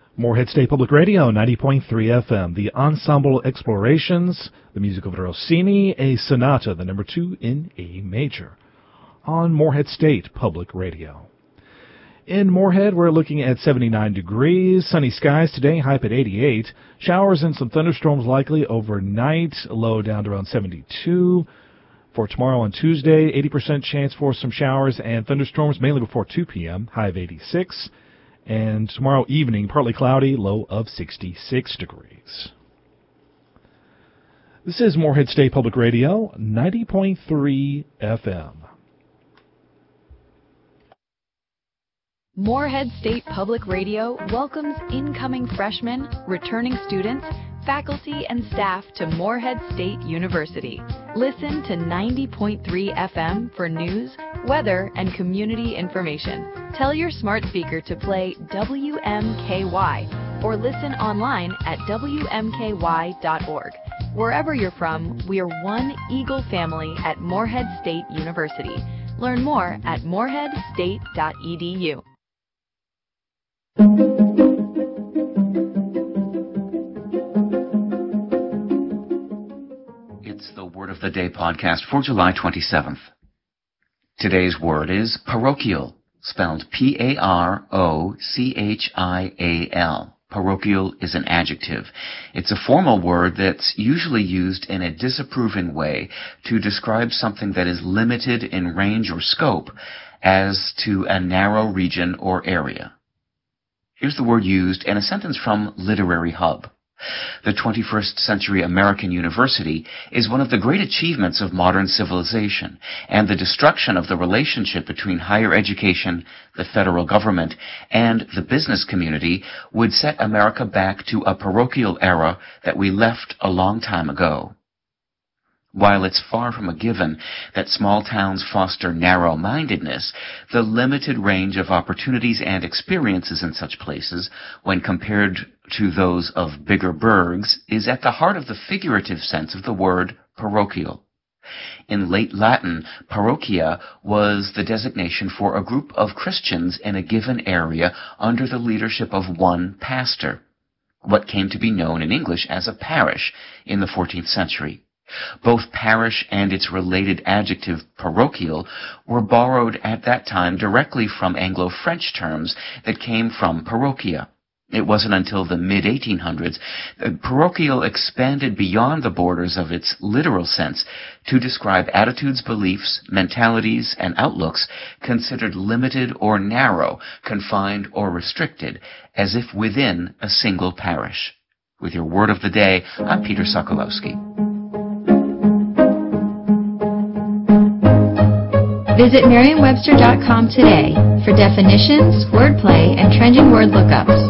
Morehead State Public Radio, 90.3 FM. The Ensemble Explorations, the music of Rossini, a sonata, the number 2 in A major, on Morehead State Public Radio. In Morehead, we're looking at 79 degrees, sunny skies today, high at 88. Showers and some thunderstorms likely overnight, low down to around 72. For tomorrow on Tuesday, 80% chance for some showers and thunderstorms, mainly before 2 p.m., high of 86. And tomorrow evening, partly cloudy, low of 66 degrees. This is Morehead State Public Radio, 90.3 FM. Morehead State Public Radio welcomes incoming freshmen, returning students, faculty, and staff to Morehead State University. Listen to 90.3 FM for news, weather, and community information. Tell your smart speaker to play WMKY or listen online at WMKY.org. Wherever you're from, we are one Eagle family at Morehead State University. Learn more at moreheadstate.edu. It's the Word of the Day podcast for July 27th. Today's word is parochial, spelled P-A-R-O-C-H-I-A-L. Parochial is an adjective. It's a formal word that's usually used in a disapproving way to describe something that is limited in range or scope as to a narrow region or area. Here's the word used in a sentence from Literary Hub. The 21st century American university is one of the great achievements of modern civilization, and the destruction of the relationship between higher education, the federal government, and the business community would set America back to a parochial era that we left a long time ago. While it's far from a given that small towns foster narrow-mindedness, the limited range of opportunities and experiences in such places, when compared to those of bigger burgs, is at the heart of the figurative sense of the word parochial. In late Latin, parochia was the designation for a group of Christians in a given area under the leadership of one pastor, what came to be known in English as a parish in the 14th century. Both parish and its related adjective parochial were borrowed at that time directly from Anglo-French terms that came from parochia. It wasn't until the mid-1800s that parochial expanded beyond the borders of its literal sense to describe attitudes, beliefs, mentalities, and outlooks considered limited or narrow, confined or restricted, as if within a single parish. With your Word of the Day, I'm Peter Sokolowski. Visit Merriam-Webster.com today for definitions, wordplay, and trending word lookups.